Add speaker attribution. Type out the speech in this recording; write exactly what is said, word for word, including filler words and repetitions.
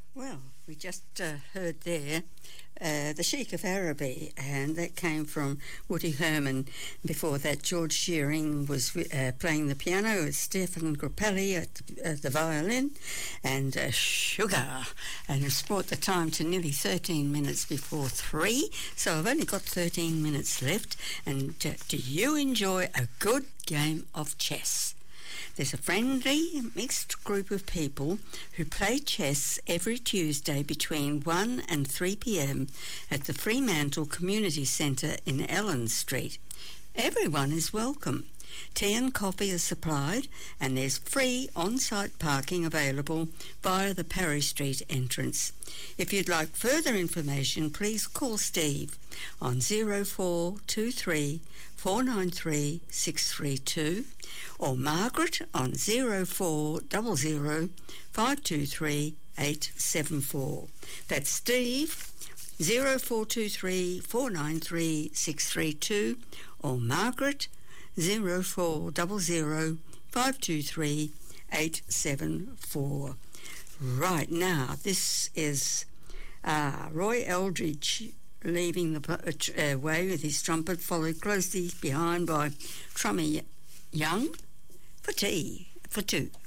Speaker 1: Well, we just uh, heard there uh, the Sheik of Araby, and that came from Woody Herman. Before that, George Shearing was uh, playing the piano with Stefan Grappelli at the, at the violin, and uh, Sugar. And it's brought the time to nearly thirteen minutes before three, so I've only got thirteen minutes left. And uh, do you enjoy a good game of chess? There's a friendly, mixed group of people who play chess every Tuesday between one and three p.m. at the Fremantle Community Centre in Ellen Street. Everyone is welcome. Tea and coffee are supplied, and there's free on-site parking available via the Parry Street entrance. If you'd like further information, please call Steve on zero four two three, four nine three, six three two or Margaret on zero four zero zero, five two three, eight seven four. That's Steve, zero four two three, four nine three, six three two or Margaret, zero four zero zero, five two three, eight seven four. Right, now, this is uh, Roy Eldridge leaving the uh, way with his trumpet, followed closely behind by Trummy Young for tea, for two.